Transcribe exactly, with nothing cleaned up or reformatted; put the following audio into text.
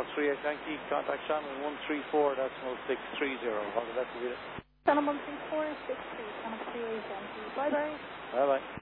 Cork three eight Yankee, contact Shannon one three four decimal six three zero. All the best of you. Shannon one three four six three, Shannon three eight Yankee. Bye bye. Bye bye.